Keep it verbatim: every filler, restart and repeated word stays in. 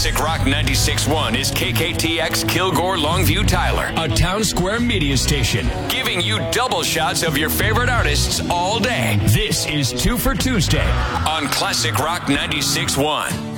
Classic Rock ninety-six point one is K K T X Kilgore Longview Tyler, a Town Square media station, giving you double shots of your favorite artists all day. This is Two for Tuesday on Classic Rock ninety-six point one.